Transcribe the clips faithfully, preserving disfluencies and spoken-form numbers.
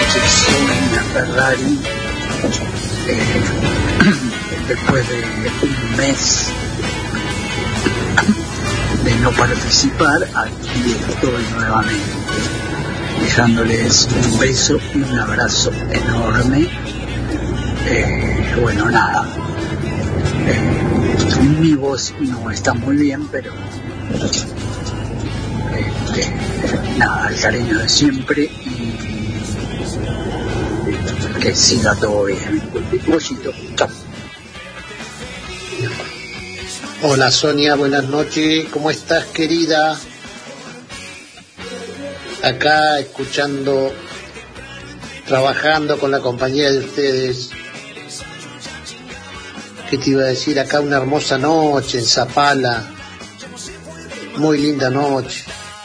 noche Sonia Ferrari, eh, después de un mes de no participar, aquí estoy nuevamente, dejándoles un beso y un abrazo enorme. Eh, bueno, nada, eh, mi voz no está muy bien, pero este, nada, el cariño de siempre y que siga todo bien. Besito, chao. Hola Sonia, buenas noches, ¿cómo estás, querida? Acá escuchando, trabajando con la compañía de ustedes. ¿Qué te iba a decir? Acá una hermosa noche en Zapala, muy linda noche,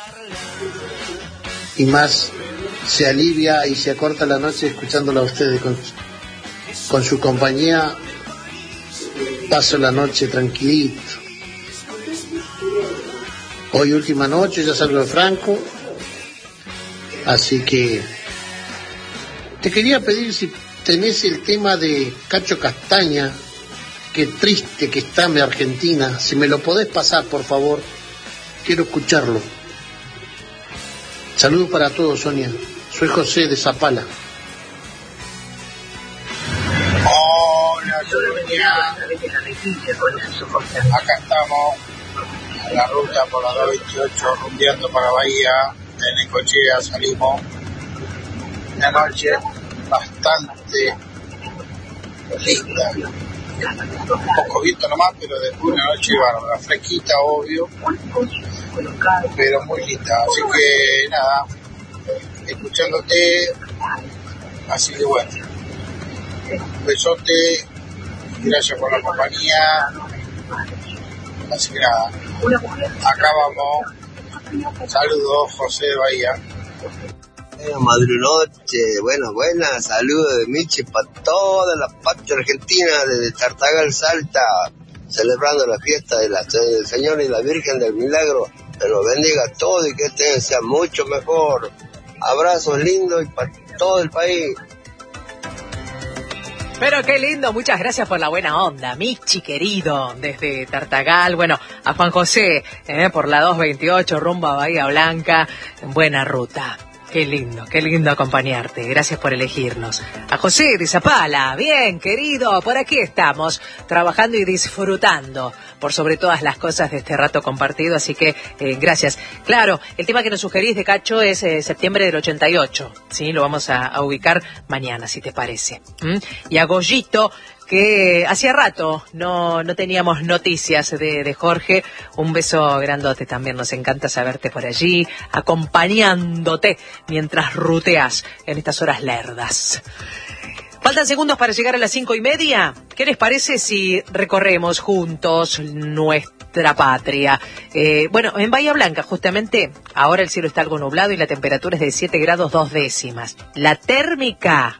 y más se alivia y se acorta la noche escuchándola a ustedes con, con su compañía. Paso la noche tranquilito. Hoy última noche, ya salgo de Franco, así que te quería pedir si tenés el tema de Cacho Castaña. Qué triste que está mi Argentina, si me lo podés pasar, por favor, quiero escucharlo. Saludos para todos, Sonia. Soy José de Zapala. Hola, Sonia. Acá estamos, en la ruta por la dos veintiocho, rumbeando para Bahía. De Necochea salimos. Una noche bastante linda. Un poco viento nomás, pero después una noche bárbara, fresquita, obvio, pero muy linda. Así que nada, escuchándote, así que bueno, un besote, gracias por la compañía. Así que nada, acá vamos. Saludos, José de Bahía. Bueno, madrunoche, bueno, buena, saludos de Michi para toda la patria argentina, desde Tartagal, Salta, celebrando la fiesta de la, del Señor y la Virgen del Milagro. Que los bendiga a todos y que este sea mucho mejor. Abrazos lindos y para todo el país. Pero qué lindo, muchas gracias por la buena onda, Michi querido, desde Tartagal. Bueno, a Juan José, eh, por la dos veintiocho, rumbo a Bahía Blanca, buena ruta. Qué lindo, qué lindo acompañarte. Gracias por elegirnos. A José de Zapala, bien, querido, por aquí estamos, trabajando y disfrutando por sobre todas las cosas de este rato compartido, así que eh, gracias. Claro, el tema que nos sugerís de Cacho es eh, septiembre del ochenta y ocho, ¿sí? Lo vamos a, a ubicar mañana, si te parece. ¿Mm? Y a Goyito, que hacía rato no no teníamos noticias de, de Jorge. Un beso grandote también, nos encanta saberte por allí, acompañándote mientras ruteas en estas horas lerdas. Faltan segundos para llegar a las cinco y media. ¿Qué les parece si recorremos juntos nuestra patria? Eh, bueno, en Bahía Blanca justamente ahora el cielo está algo nublado y la temperatura es de siete grados dos décimas. La térmica,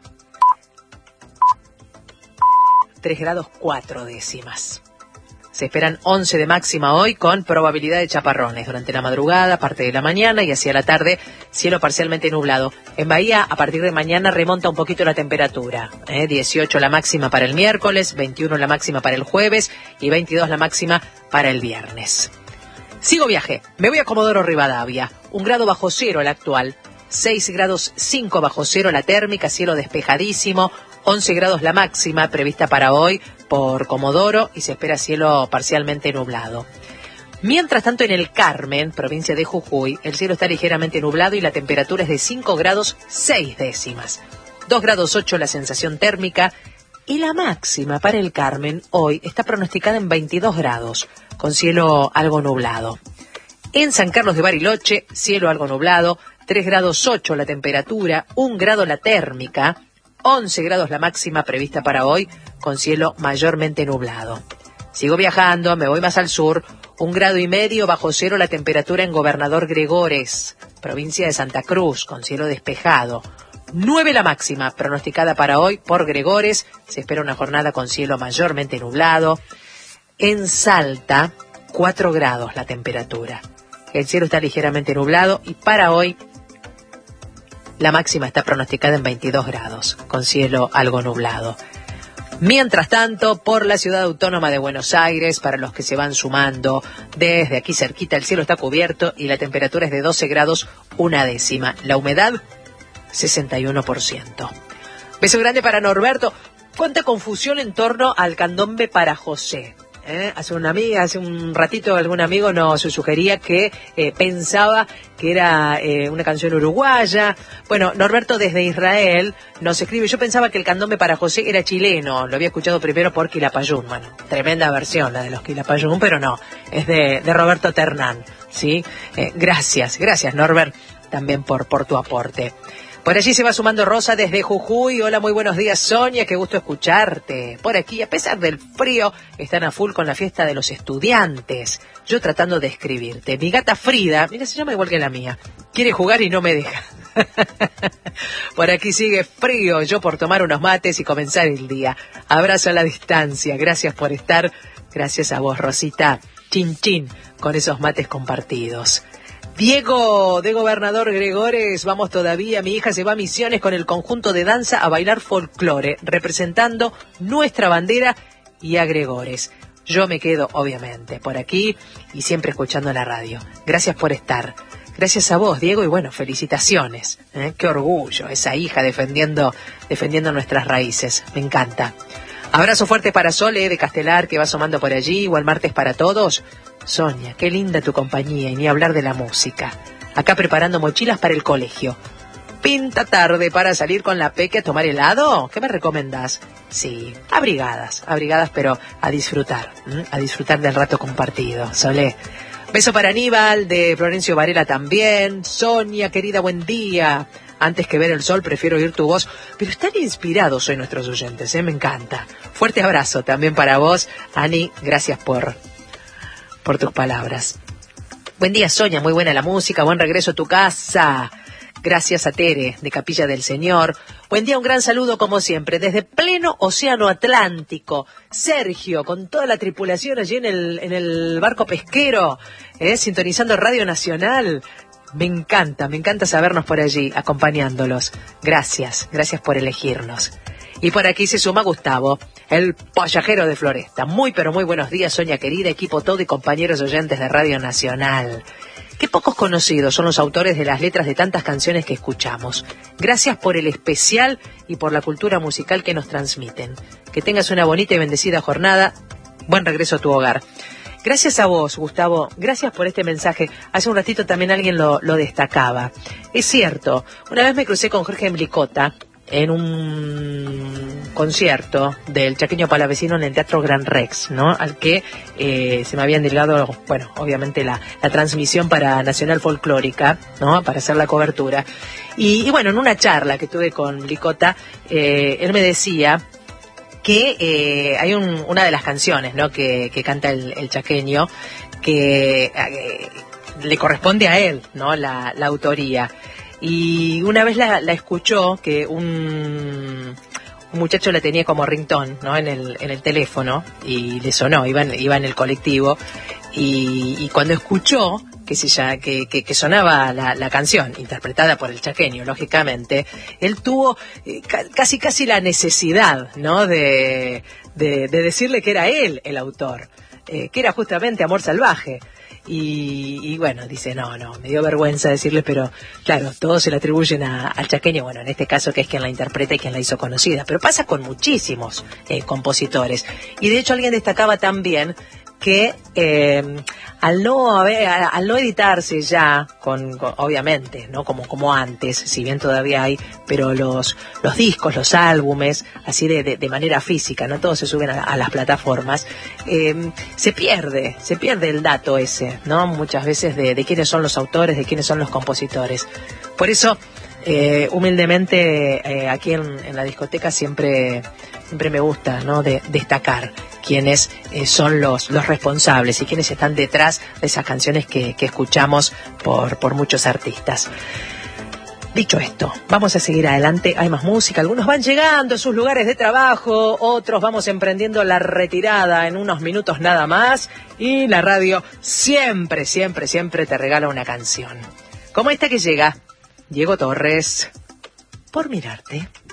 tres grados cuatro décimas. Se esperan once de máxima hoy con probabilidad de chaparrones durante la madrugada, parte de la mañana y hacia la tarde, cielo parcialmente nublado. En Bahía, a partir de mañana remonta un poquito la temperatura. ¿eh? dieciocho la máxima para el miércoles, veintiuno la máxima para el jueves y veintidós la máxima para el viernes. Sigo viaje, me voy a Comodoro Rivadavia, un grado bajo cero el actual, seis grados cinco bajo cero la térmica, cielo despejadísimo, once grados la máxima prevista para hoy por Comodoro y se espera cielo parcialmente nublado. Mientras tanto, en el Carmen, provincia de Jujuy, el cielo está ligeramente nublado y la temperatura es de cinco grados seis décimas. dos grados ocho la sensación térmica y la máxima para el Carmen hoy está pronosticada en veintidós grados, con cielo algo nublado. En San Carlos de Bariloche, cielo algo nublado, tres grados ocho la temperatura, un grado la térmica, once grados la máxima prevista para hoy, con cielo mayormente nublado. Sigo viajando, me voy más al sur, un grado y medio bajo cero la temperatura en Gobernador Gregores, provincia de Santa Cruz, con cielo despejado. nueve la máxima pronosticada para hoy por Gregores, se espera una jornada con cielo mayormente nublado. En Salta, cuatro grados la temperatura. El cielo está ligeramente nublado y para hoy La máxima está pronosticada en veintidós grados, con cielo algo nublado. Mientras tanto, por la Ciudad Autónoma de Buenos Aires, para los que se van sumando, desde aquí cerquita el cielo está cubierto y la temperatura es de doce grados, una décima. La humedad, sesenta y uno por ciento. Beso grande para Norberto. Cuánta confusión en torno al candombe para José. ¿Eh? Hace una amiga, hace un ratito algún amigo nos sugería que eh, pensaba que era eh, una canción uruguaya. Bueno, Norberto desde Israel nos escribe, yo pensaba que el candombe para José era chileno, lo había escuchado primero por Quilapayún, bueno, tremenda versión la de los Quilapayún, pero no, es de, de Roberto Ternán, ¿sí? Eh, gracias, gracias Norbert, también por, por tu aporte. Por allí se va sumando Rosa desde Jujuy. Hola, muy buenos días, Sonia, qué gusto escucharte. Por aquí, a pesar del frío, están a full con la fiesta de los estudiantes. Yo tratando de escribirte. Mi gata Frida, mira, se llama igual que la mía, quiere jugar y no me deja. Por aquí sigue frío, yo por tomar unos mates y comenzar el día. Abrazo a la distancia, gracias por estar. Gracias a vos, Rosita. Chin chin, con esos mates compartidos. Diego, de Gobernador Gregores, vamos todavía, mi hija se va a Misiones con el conjunto de danza a bailar folclore, representando nuestra bandera y a Gregores. Yo me quedo, obviamente, por aquí y siempre escuchando la radio. Gracias por estar. Gracias a vos, Diego, y bueno, felicitaciones. ¿Eh? Qué orgullo, esa hija defendiendo, defendiendo nuestras raíces. Me encanta. Abrazo fuerte para Sole de Castelar, que va asomando por allí, igual martes para todos. Sonia, qué linda tu compañía y ni hablar de la música. Acá preparando mochilas para el colegio. Pinta tarde para salir con la Peque a tomar helado. ¿Qué me recomendás? Sí, abrigadas, abrigadas pero a disfrutar, ¿m? a disfrutar del rato compartido. Solé. Beso para Aníbal, de Florencio Varela también. Sonia, querida, buen día. Antes que ver el sol prefiero oír tu voz. Pero están inspirados hoy nuestros oyentes, ¿eh? Me encanta. Fuerte abrazo también para vos, Ani. Gracias por... por tus palabras. Buen día, Sonia, muy buena la música, buen regreso a tu casa. Gracias a Tere, de Capilla del Señor. Buen día, un gran saludo como siempre, desde pleno Océano Atlántico. Sergio, con toda la tripulación allí en el, en el barco pesquero, eh, sintonizando Radio Nacional. Me encanta, me encanta sabernos por allí, acompañándolos. Gracias, gracias por elegirnos. Y por aquí se suma Gustavo, el pollajero de Floresta. Muy pero muy buenos días, Sonia querida, equipo todo y compañeros oyentes de Radio Nacional. Qué pocos conocidos son los autores de las letras de tantas canciones que escuchamos. Gracias por el especial y por la cultura musical que nos transmiten. Que tengas una bonita y bendecida jornada. Buen regreso a tu hogar. Gracias a vos, Gustavo. Gracias por este mensaje. Hace un ratito también alguien lo, lo destacaba. Es cierto, una vez me crucé con Jorge Mlicota en un concierto del Chaqueño Palavecino en el Teatro Gran Rex, ¿no? Al que eh, se me habían delegado, bueno, obviamente la, la transmisión para Nacional Folclórica, ¿no? Para hacer la cobertura. Y, y bueno, en una charla que tuve con Licota, eh, él me decía que eh, hay un, una de las canciones, ¿no? Que, que canta el, el chaqueño, que eh, le corresponde a él, ¿no? La, la autoría. Y una vez la, la escuchó que un, un muchacho la tenía como ringtone, ¿no? En el, en el teléfono y le sonó, iba en, iba en el colectivo y, y cuando escuchó que, se ya, que, que, que sonaba la, la canción, interpretada por el chaqueño, lógicamente, él tuvo eh, ca, casi casi la necesidad, ¿no? De, de, de decirle que era él el autor, eh, que era justamente Amor Salvaje. Y, y bueno, dice, no, no, me dio vergüenza decirle, pero claro, todos se le atribuyen a, al chaqueño, bueno, en este caso que es quien la interpreta y quien la hizo conocida, pero pasa con muchísimos eh, compositores. Y de hecho alguien destacaba también que eh, al no haber, al no editarse ya con, con obviamente, no como como antes, si bien todavía hay, pero los los discos, los álbumes, así de, de, de manera física, no todos se suben a, a las plataformas, eh, se pierde, se pierde el dato ese, ¿no? Muchas veces de, de quiénes son los autores, de quiénes son los compositores. Por eso, eh, humildemente, eh, aquí en, en la discoteca siempre siempre me gusta, ¿no? De destacar quiénes eh, son los, los responsables y quiénes están detrás de esas canciones que, que escuchamos por, por muchos artistas. Dicho esto, vamos a seguir adelante, hay más música, algunos van llegando a sus lugares de trabajo, otros vamos emprendiendo la retirada en unos minutos nada más, y la radio siempre, siempre, siempre te regala una canción. Como esta que llega, Diego Torres. por mirarte.